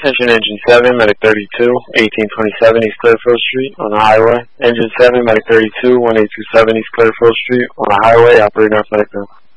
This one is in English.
Attention Engine 7, Medic 32, 1827 East Clearfield Street on the highway. Engine 7, Medic 32, 1827 East Clearfield Street on the highway, operating off Medic 9.